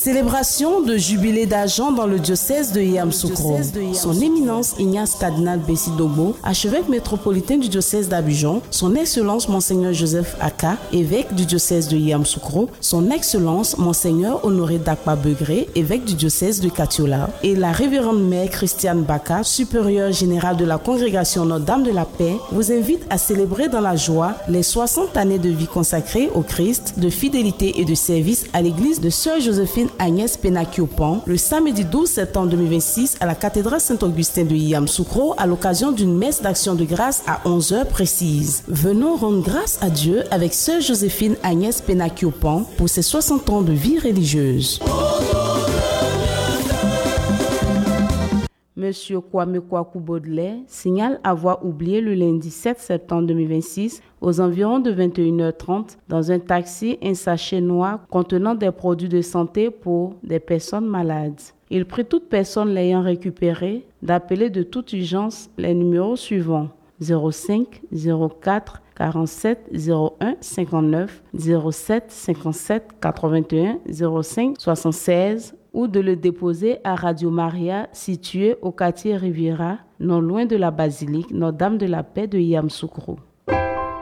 Célébration de jubilé d'argent dans le diocèse de Yamoussoukro. Son éminence Ignace Cardinal Bessi-Dogo, archevêque métropolitain du diocèse d'Abidjan, son excellence Monseigneur Joseph Aka, évêque du diocèse de Yamoussoukro, son excellence Monseigneur Honoré Dakpa-Begré, évêque du diocèse de Katiola, et la révérende mère Christiane Baka, supérieure générale de la congrégation Notre-Dame de la Paix, vous invite à célébrer dans la joie les 60 années de vie consacrée au Christ, de fidélité et de service à l'église de Sœur Joséphine Agnès Penakiopan, le samedi 12 septembre 2026 à la cathédrale Saint-Augustin de Yamoussoukro à l'occasion d'une messe d'action de grâce à 11h précise. Venons rendre grâce à Dieu avec Sœur Joséphine Agnès Penakiopan pour ses 60 ans de vie religieuse. Monsieur Kwame Kwaku Baudelaire signale avoir oublié le lundi 7 septembre 2026 aux environs de 21h30 dans un taxi un sachet noir contenant des produits de santé pour des personnes malades. Il prie toute personne l'ayant récupéré d'appeler de toute urgence les numéros suivants 05 04 47 01 59 07 57 81 05 76 ou de le déposer à Radio Maria située au quartier Riviera, non loin de la basilique Notre-Dame de la Paix de Yamoussoukro.